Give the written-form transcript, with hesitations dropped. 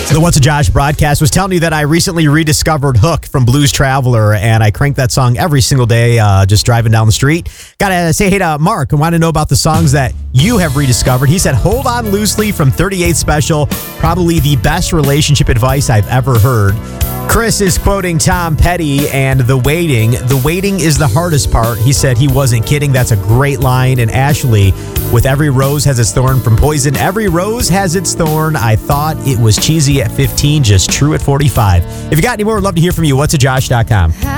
The What's a Josh broadcast was telling you that I recently rediscovered Hook from Blues Traveler, and I crank that song every single day just driving down the street. Gotta say hey to Mark. I want to know about the songs that you have rediscovered. He said, Hold On Loosely from 38 Special, probably the best relationship advice I've ever heard. Chris is quoting Tom Petty and The Waiting. The waiting is the hardest part. He said he wasn't kidding. That's a great line. And Ashley, with Every Rose Has Its Thorn from Poison. Every rose has its thorn. I thought it was cheesy at 15, just true at 45. If you got any more, I'd love to hear from you. Whatsajosh.com.